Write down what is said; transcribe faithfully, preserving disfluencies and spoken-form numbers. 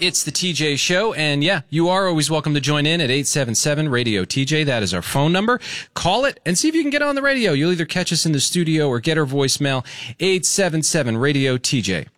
It's the T J Show, and yeah, you are always welcome to join in at eight seven seven radio T J. That is our phone number. Call it and see if you can get on the radio. You'll either catch us in the studio or get our voicemail, eight seven seven radio T J.